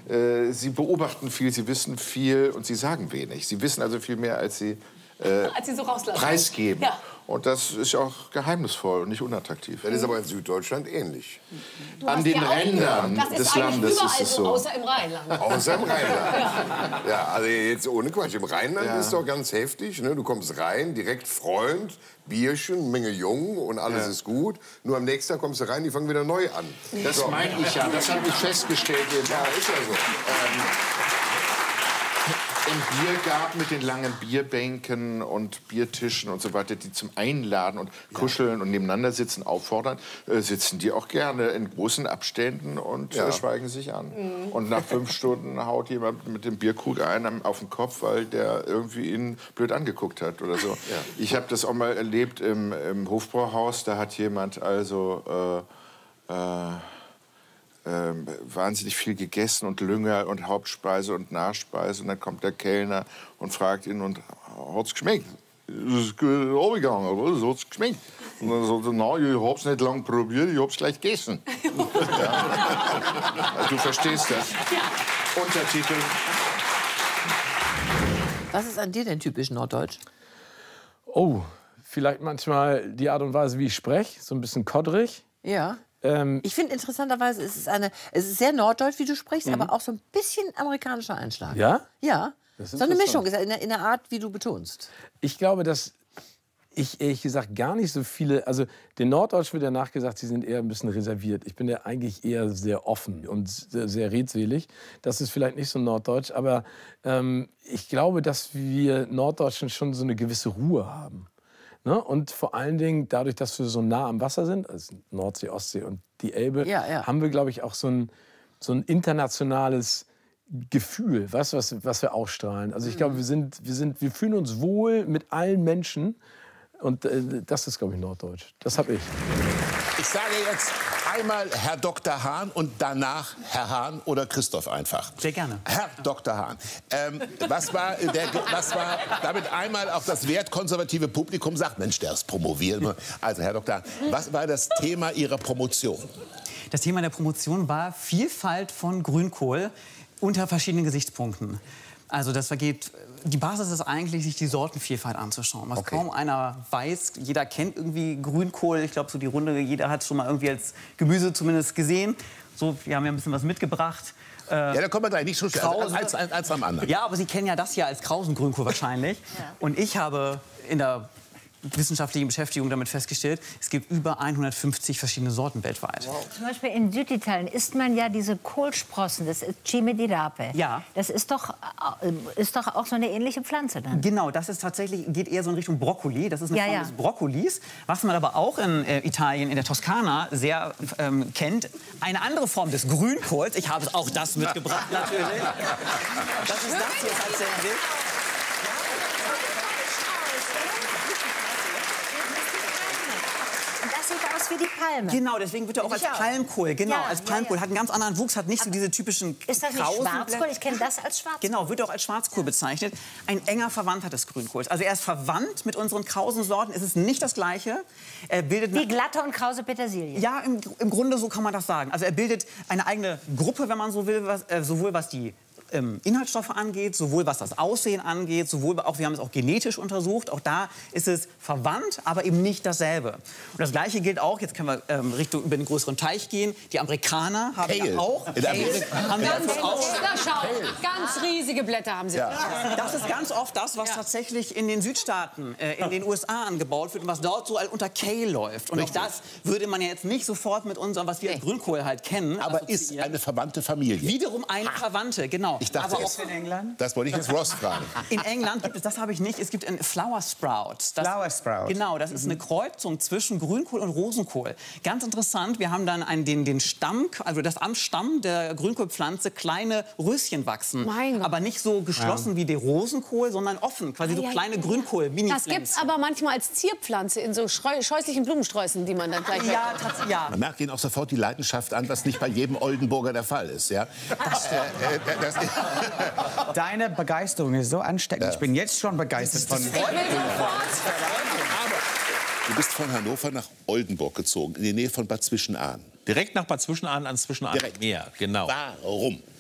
Sie beobachten viel, sie wissen viel und sie sagen wenig. Sie wissen also viel mehr, als sie so preisgeben. Ja. Und das ist auch geheimnisvoll und nicht unattraktiv. Das ist aber in Süddeutschland ähnlich. An den Rändern des Landes ist es so. Außer im Rheinland. Außer im Rheinland. Ja, also jetzt ohne Quatsch. Im Rheinland ist es doch ganz heftig. Ne? Du kommst rein, direkt Freund, Bierchen, Menge Jungen und alles ist gut. Nur am nächsten Tag kommst du rein, die fangen wieder neu an. Das meine ich ja, das habe ich festgestellt. Ja, ist ja so. Im Biergarten mit den langen Bierbänken und Biertischen und so weiter, die zum Einladen und Kuscheln und nebeneinander sitzen auffordern, sitzen die auch gerne in großen Abständen und schweigen sich an. Und nach 5 Stunden haut jemand mit dem Bierkrug einem auf den Kopf, weil der irgendwie ihn blöd angeguckt hat oder so. Ich habe das auch mal erlebt im Hofbrauhaus, da hat jemand also wahnsinnig viel gegessen und Lünger und Hauptspeise und Nachspeise. Und dann kommt der Kellner und fragt ihn, und hat's geschmeckt? Ist gut runtergegangen, oder? So hat's geschmeckt. Und dann sagt er, na, ich hab's nicht lang probiert, ich hab's gleich gegessen. Du verstehst das. Untertitel. Was ist an dir denn typisch norddeutsch? Oh, vielleicht manchmal die Art und Weise, wie ich spreche, so ein bisschen kodderig. Ja. Ich finde interessanterweise, es ist sehr norddeutsch, wie du sprichst, aber auch so ein bisschen amerikanischer Einschlag. Ja? Ja. So eine Mischung, ist in der Art, wie du betonst. Ich glaube, dass ich ehrlich gesagt gar nicht so viele, also den Norddeutschen wird ja nachgesagt, sie sind eher ein bisschen reserviert. Ich bin ja eigentlich eher sehr offen und sehr redselig. Das ist vielleicht nicht so norddeutsch, aber ich glaube, dass wir Norddeutschen schon so eine gewisse Ruhe haben. Ne? Und vor allen Dingen dadurch, dass wir so nah am Wasser sind, also Nordsee, Ostsee und die Elbe, haben wir, glaube ich, auch so ein internationales Gefühl, was wir ausstrahlen. Also ich glaube, wir fühlen uns wohl mit allen Menschen. Und das ist, glaube ich, norddeutsch. Das habe ich. Ich sage jetzt einmal Herr Dr. Hahn und danach Herr Hahn oder Christoph einfach. Sehr gerne. Herr Dr. Hahn, was war damit einmal auch das wertkonservative Publikum sagt, Mensch, der ist promoviert. Also Herr Dr. Hahn, was war das Thema Ihrer Promotion? Das Thema der Promotion war Vielfalt von Grünkohl unter verschiedenen Gesichtspunkten. Also die Basis ist eigentlich, sich die Sortenvielfalt anzuschauen. Was kaum einer weiß. Jeder kennt irgendwie Grünkohl. Ich glaube, so die Runde, jeder hat schon mal irgendwie als Gemüse zumindest gesehen. So, wir haben ja ein bisschen was mitgebracht. Ja, da kommen wir gleich nicht so schnell. Eins am anderen. Ja, aber Sie kennen ja das hier als Krausengrünkohl wahrscheinlich. Und ich habe in der wissenschaftlichen Beschäftigung damit festgestellt, es gibt über 150 verschiedene Sorten weltweit. Wow. Zum Beispiel in Süditalien isst man ja diese Kohlsprossen, das ist Cime di Rape. Ja. Das ist doch auch so eine ähnliche Pflanze dann. Genau, das ist tatsächlich, geht eher so in Richtung Brokkoli. Das ist eine Form des Brokkolis. Was man aber auch in Italien, in der Toskana, sehr kennt. Eine andere Form des Grünkohls. Ich habe auch das mitgebracht, natürlich. Das ist das hier tatsächlich. Wie die Palme. Genau, deswegen wird er auch als Palmkohl. Genau, als Palmkohl. Hat einen ganz anderen Wuchs, hat nicht so diese typischen Ist das nicht Schwarzkohl? Ich kenne das als Schwarzkohl. Genau, wird auch als Schwarzkohl bezeichnet. Ein enger Verwandter des Grünkohls. Also er ist verwandt mit unseren Krausensorten. Es ist nicht das Gleiche. Er bildet wie glatte und krause Petersilie. Ja, im Grunde so kann man das sagen. Also er bildet eine eigene Gruppe, wenn man so will, sowohl was die Inhaltsstoffe angeht, sowohl was das Aussehen angeht, sowohl auch, wir haben es auch genetisch untersucht, auch da ist es verwandt, aber eben nicht dasselbe. Und das Gleiche gilt auch, jetzt können wir Richtung über den größeren Teich gehen, die Amerikaner haben ja auch. Ganz riesige Blätter haben sie. Ja. Das ist ganz oft das, was tatsächlich in den Südstaaten, in den USA angebaut wird und was dort so unter Kale läuft. Und auch das würde man ja jetzt nicht sofort mit unserem, was wir als Grünkohl halt kennen. Aber ist eine verwandte Familie. Wiederum eine Verwandte, genau. Ich dachte, aber auch in England? Das wollte ich jetzt Ross fragen. In England gibt es, das habe ich nicht, es gibt ein Flower Sprout. Flower Sprout. Genau, das ist eine Kreuzung zwischen Grünkohl und Rosenkohl. Ganz interessant, wir haben dann den Stamm, also das am Stamm der Grünkohlpflanze kleine Röschen wachsen. Aber nicht so geschlossen wie der Rosenkohl, sondern offen, quasi so kleine Grünkohl-Mini-Pflänzchen. Das gibt es aber manchmal als Zierpflanze in so scheußlichen Blumensträußen, die man dann gleich ja. Man merkt ihnen auch sofort die Leidenschaft an, was nicht bei jedem Oldenburger der Fall ist. Ja? Deine Begeisterung ist so ansteckend. Ich bin jetzt schon begeistert von Du bist von Hannover nach Oldenburg gezogen, in die Nähe von Bad Zwischenahn. Direkt nach Bad Zwischenahn ans Zwischenahn Meer, genau. Warum?